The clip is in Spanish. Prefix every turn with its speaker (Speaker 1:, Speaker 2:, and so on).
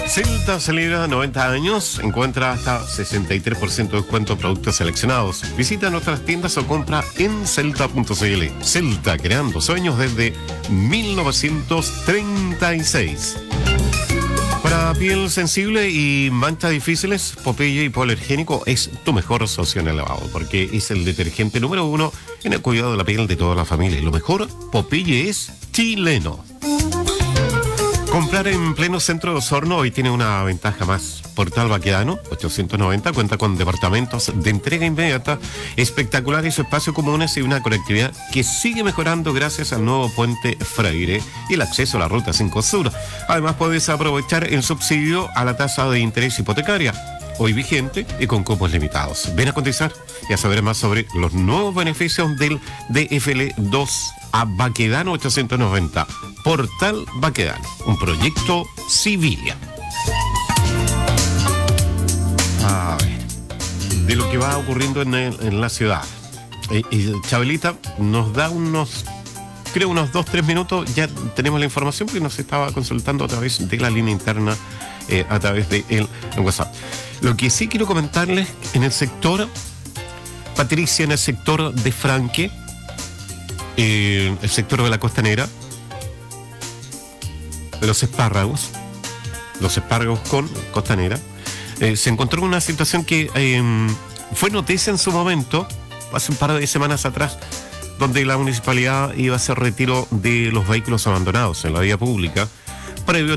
Speaker 1: Celta celebra 90 años, encuentra hasta 63% de descuento en productos seleccionados. Visita nuestras tiendas o compra en celta.cl. Celta, creando sueños desde 1936. Para piel sensible y manchas difíciles, Popeye hipoalergénico es tu mejor socio en el lavado, porque es el detergente número 1 en el cuidado de la piel de toda la familia. Y lo mejor, Popeye es chileno. Comprar en pleno centro de Osorno hoy tiene una ventaja más. Portal Baquedano, 890, cuenta con departamentos de entrega inmediata, espectaculares espacios comunes y una conectividad que sigue mejorando gracias al nuevo puente Freire y el acceso a la Ruta 5 Sur. Además, puedes aprovechar el subsidio a la tasa de interés hipotecaria, hoy vigente y con cupos limitados. Ven a cotizar y a saber más sobre los nuevos beneficios del DFL2 a Baquedano 890. Portal Baquedano, un proyecto Civilia. A ver, de lo que va ocurriendo en la ciudad. Chabelita nos da unos 2-3 minutos, ya tenemos la información porque nos estaba consultando a través de la línea interna, a través de el WhatsApp. Lo que sí quiero comentarles, en el sector, Patricia, en el sector de Franque, el sector de la Costanera, de los espárragos con Costanera, se encontró una situación que fue noticia en su momento, hace un par de semanas atrás, donde la municipalidad iba a hacer retiro de los vehículos abandonados en la vía pública, previo